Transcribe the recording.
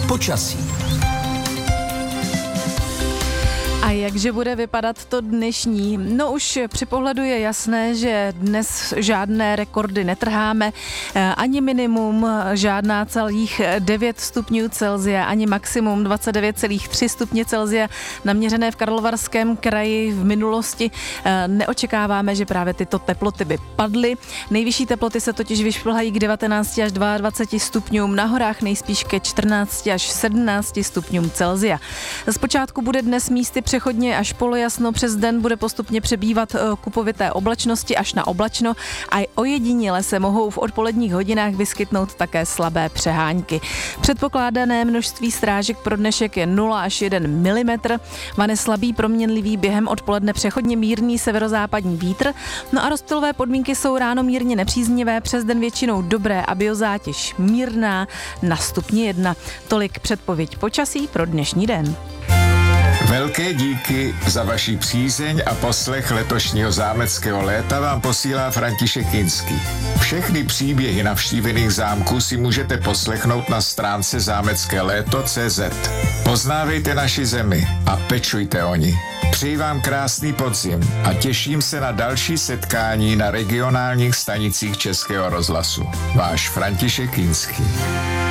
Počasí. A jakže bude vypadat to dnešní? No už při pohledu je jasné, že dnes žádné rekordy netrháme, ani minimum žádná celých 9 stupňů Celsia, ani maximum 29,3 stupně Celsia naměřené v Karlovarském kraji v minulosti. Neočekáváme, že právě tyto teploty by padly. Nejvyšší teploty se totiž vyšplhají k 19 až 22 stupňům, na horách nejspíš ke 14 až 17 stupňům Celsia. Zpočátku bude dnes místy přechodně až polojasno, přes den bude postupně přebývat kupovité oblačnosti až na oblačno a ojediněle se mohou v odpoledních hodinách vyskytnout také slabé přehánky. Předpokládané množství srážek pro dnešek je 0 až 1 mm, vane slabý proměnlivý, během odpoledne přechodně mírný severozápadní vítr, no a rozptylové podmínky jsou ráno mírně nepříznivé, přes den většinou dobré a biozátěž mírná na stupni 1. Tolik předpověď počasí pro dnešní den. Velké díky za vaši přízeň a poslech letošního zámeckého léta vám posílá František Kinský. Všechny příběhy navštívených zámků si můžete poslechnout na stránce zámeckéléto.cz. Poznávejte naši zemi a pečujte o ní. Přeji vám krásný podzim a těším se na další setkání na regionálních stanicích Českého rozhlasu. Váš František Kinský.